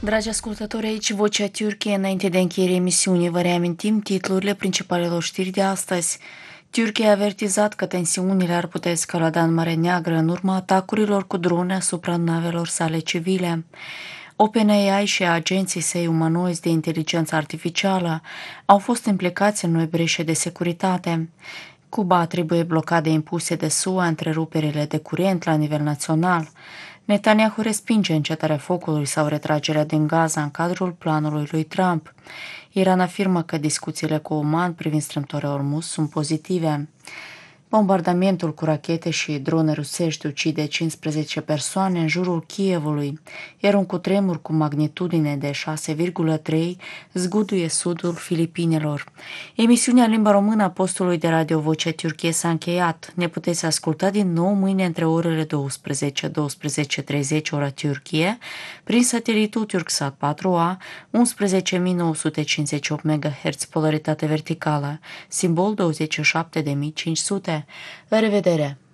Dragi ascultători, aici Vocea Turciei. Înainte de încheierea emisiunii, vă reamintim titlurile principalelor știri de astăzi. Turcia a avertizat că tensiunile ar putea escalada în Marea Neagră în urma atacurilor cu drone asupra navelor sale civile. OpenAI și agenții săi umanoizi de inteligență artificială au fost implicați în noi breșe de securitate. Cuba trebuie blocade impuse de SUA, întreruperile de curent la nivel național. Netanyahu respinge încetarea focului sau retragerea din Gaza în cadrul planului lui Trump. Iran afirmă că discuțiile cu Oman privind strâmtoarea Ormuz sunt pozitive. Bombardamentul cu rachete și drone rusești ucide 15 persoane în jurul Kievului, iar un cutremur cu magnitudine de 6,3 zguduie sudul Filipinelor. Emisiunea în limba română a postului de radio Vocea Turciei s-a încheiat. Ne puteți asculta din nou mâine între orele 12-12:30 ora Turcie, prin satelitul Turksat 4A, 11.958 MHz, polaritate verticală, simbol 27500. La revedere!